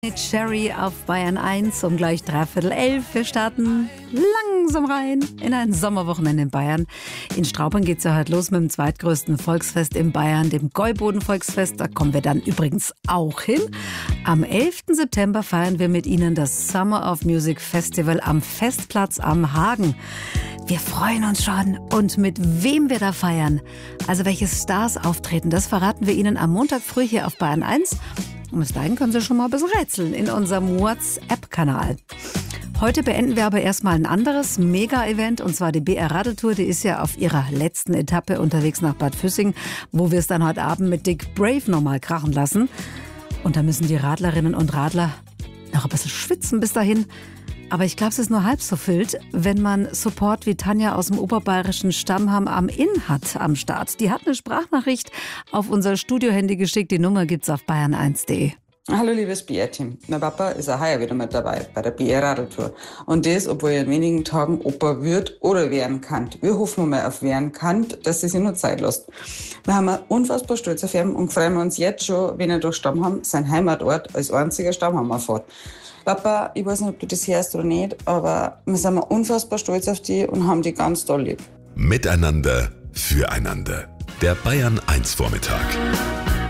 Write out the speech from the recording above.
Cherry auf Bayern 1 um gleich 11:15. Wir starten langsam rein in ein Sommerwochenende in Bayern. In Straubing geht es ja heute los mit dem zweitgrößten Volksfest in Bayern, dem Gäuboden-Volksfest. Da kommen wir dann übrigens auch hin. Am 11. September feiern wir mit Ihnen das Summer of Music Festival am Festplatz am Hagen. Wir freuen uns schon. Und mit wem wir da feiern, also welche Stars auftreten, das verraten wir Ihnen am Montag früh hier auf Bayern 1. Und bis dahin können Sie schon mal ein bisschen rätseln in unserem WhatsApp-Kanal. Heute beenden wir aber erstmal ein anderes Mega-Event, und zwar die BR-Radeltour. Die ist ja auf ihrer letzten Etappe unterwegs nach Bad Füssing, wo wir es dann heute Abend mit Dick Brave nochmal krachen lassen. Und da müssen die Radlerinnen und Radler noch ein bisschen schwitzen bis dahin. Aber ich glaube, es ist nur halb so wild, wenn man Support wie Tanja aus dem oberbayerischen Stammheim am Inn hat am Start. Die hat eine Sprachnachricht auf unser Studiohandy geschickt. Die Nummer gibt's auf bayern1.de. Hallo liebes BR-Team. Mein Papa ist auch heuer wieder mit dabei bei der BR-Radeltour. Und das, obwohl er in wenigen Tagen Opa wird oder werden kann. Wir hoffen mal auf werden kann, dass es sich noch Zeit lässt. Wir haben unfassbar stolz auf ihn und freuen uns jetzt schon, wenn er durch Stammheim, sein Heimatort, als einziger Stammheimer fährt. Papa, ich weiß nicht, ob du das hörst oder nicht, aber wir sind unfassbar stolz auf dich und haben dich ganz doll lieb. Miteinander, füreinander. Der Bayern 1 Vormittag.